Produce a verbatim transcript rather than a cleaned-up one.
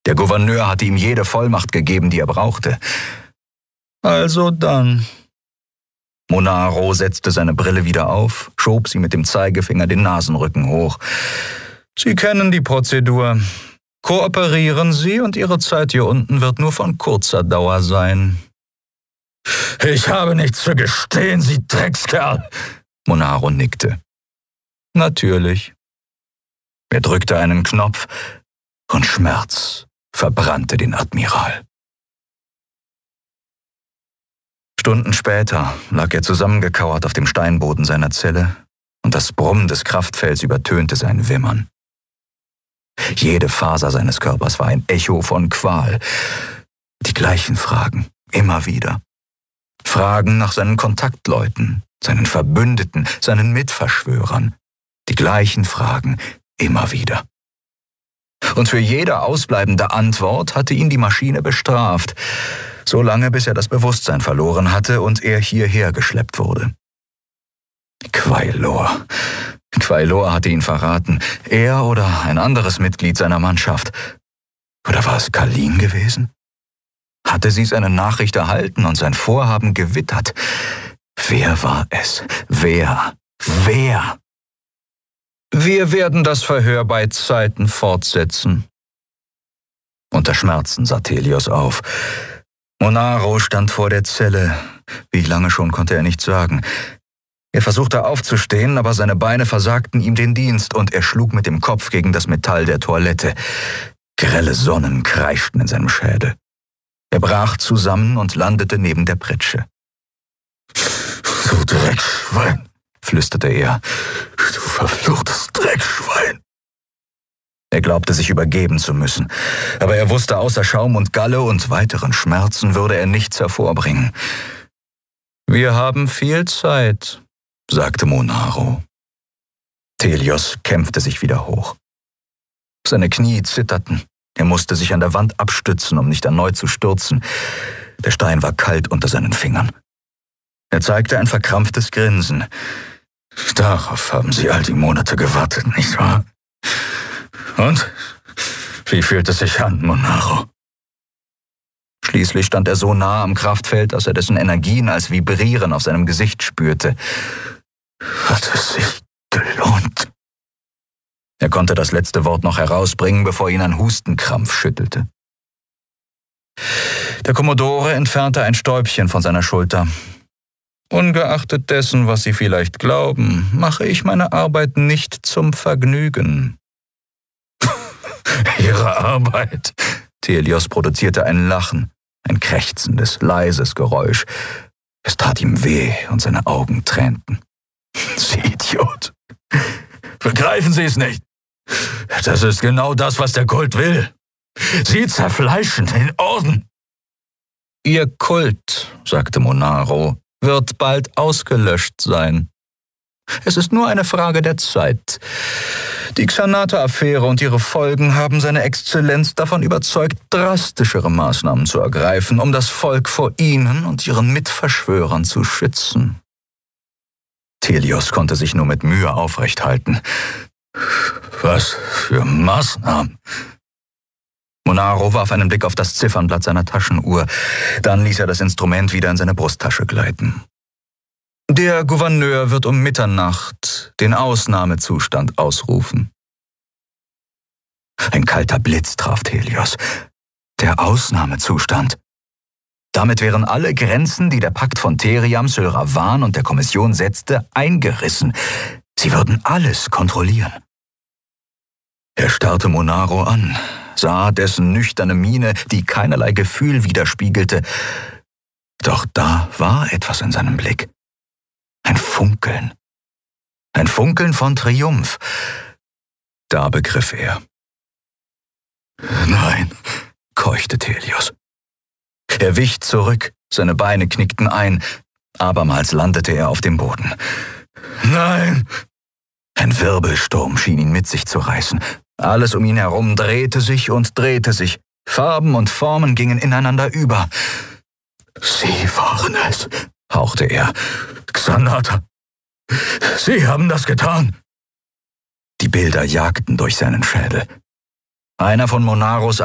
Der Gouverneur hatte ihm jede Vollmacht gegeben, die er brauchte. Also dann. Monaro setzte seine Brille wieder auf, schob sie mit dem Zeigefinger den Nasenrücken hoch. Sie kennen die Prozedur. Kooperieren Sie und Ihre Zeit hier unten wird nur von kurzer Dauer sein. Ich habe nichts zu gestehen, Sie Dreckskerl. Monaro nickte. Natürlich. Er drückte einen Knopf und Schmerz verbrannte den Admiral. Stunden später lag er zusammengekauert auf dem Steinboden seiner Zelle und das Brummen des Kraftfelds übertönte sein Wimmern. Jede Faser seines Körpers war ein Echo von Qual. Die gleichen Fragen, immer wieder. Fragen nach seinen Kontaktleuten, seinen Verbündeten, seinen Mitverschwörern. Die gleichen Fragen, immer wieder. Und für jede ausbleibende Antwort hatte ihn die Maschine bestraft, so lange bis er das Bewusstsein verloren hatte und er hierher geschleppt wurde. Quailor. Quailor hatte ihn verraten. Er oder ein anderes Mitglied seiner Mannschaft. Oder war es Kalin gewesen? Hatte sie seine Nachricht erhalten und sein Vorhaben gewittert? Wer war es? Wer? Wer? Wir werden das Verhör bei Zeiten fortsetzen. Unter Schmerzen sah Thelios auf. Monaro stand vor der Zelle. Wie lange schon konnte er nicht sagen. Er versuchte aufzustehen, aber seine Beine versagten ihm den Dienst und er schlug mit dem Kopf gegen das Metall der Toilette. Grelle Sonnen kreischten in seinem Schädel. Er brach zusammen und landete neben der Pritsche. »Du Dreckschwein«, flüsterte er. »Du verfluchtes Dreckschwein!« Er glaubte, sich übergeben zu müssen, aber er wusste, außer Schaum und Galle und weiteren Schmerzen würde er nichts hervorbringen. »Wir haben viel Zeit«, sagte Monaro. Thelios kämpfte sich wieder hoch. Seine Knie zitterten. Er musste sich an der Wand abstützen, um nicht erneut zu stürzen. Der Stein war kalt unter seinen Fingern. Er zeigte ein verkrampftes Grinsen. »Darauf haben Sie all die Monate gewartet, nicht wahr? Und? Wie fühlt es sich an, Monaro?« Schließlich stand er so nah am Kraftfeld, dass er dessen Energien als Vibrieren auf seinem Gesicht spürte. »Hat es sich gelohnt?« Er konnte das letzte Wort noch herausbringen, bevor ihn ein Hustenkrampf schüttelte. Der Kommodore entfernte ein Stäubchen von seiner Schulter. »Ungeachtet dessen, was Sie vielleicht glauben, mache ich meine Arbeit nicht zum Vergnügen.« »Ihre Arbeit?« Thelios produzierte ein Lachen, ein krächzendes, leises Geräusch. Es tat ihm weh und seine Augen tränten. »Sie Idiot! Begreifen Sie es nicht? Das ist genau das, was der Kult will. Sie zerfleischen den Orden.« »Ihr Kult«, sagte Monaro, »wird bald ausgelöscht sein. Es ist nur eine Frage der Zeit. Die Xanata-Affäre und ihre Folgen haben seine Exzellenz davon überzeugt, drastischere Maßnahmen zu ergreifen, um das Volk vor ihnen und ihren Mitverschwörern zu schützen.« Thelios konnte sich nur mit Mühe aufrecht halten. »Was für Maßnahmen?« Monaro warf einen Blick auf das Ziffernblatt seiner Taschenuhr. Dann ließ er das Instrument wieder in seine Brusttasche gleiten. »Der Gouverneur wird um Mitternacht den Ausnahmezustand ausrufen.« Ein kalter Blitz traf Thelios. Der Ausnahmezustand. Damit wären alle Grenzen, die der Pakt von Theriam, Sylravan und der Kommission setzte, eingerissen. Sie würden alles kontrollieren. Er starrte Monaro an, sah dessen nüchterne Miene, die keinerlei Gefühl widerspiegelte. Doch da war etwas in seinem Blick. Ein Funkeln. Ein Funkeln von Triumph. Da begriff er. »Nein«, keuchte Thelios. Er wich zurück, seine Beine knickten ein. Abermals landete er auf dem Boden. »Nein!« Ein Wirbelsturm schien ihn mit sich zu reißen. Alles um ihn herum drehte sich und drehte sich. Farben und Formen gingen ineinander über. »Sie waren es«, hauchte er. »Xanata, Sie haben das getan!« Die Bilder jagten durch seinen Schädel. Einer von Monaros